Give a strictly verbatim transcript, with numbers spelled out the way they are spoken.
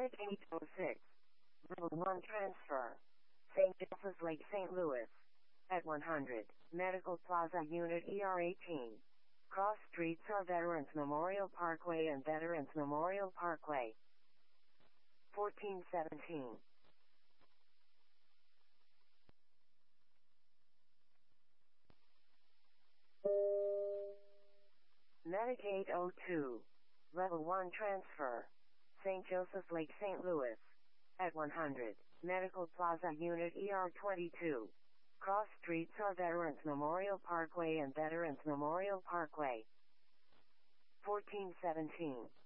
Medic eight oh six. Level one transfer. Saint Joseph's Lake, Saint Louis. At one hundred. Medical Plaza Unit E R eighteen. Cross streets are Veterans Memorial Parkway and Veterans Memorial Parkway. fourteen seventeen. Medic eight oh two. Level one transfer. Saint Joseph's Lake, Saint Louis. At one hundred. Medical Plaza Unit E R twenty-two. Cross streets are Veterans Memorial Parkway and Veterans Memorial Parkway. fourteen seventeen.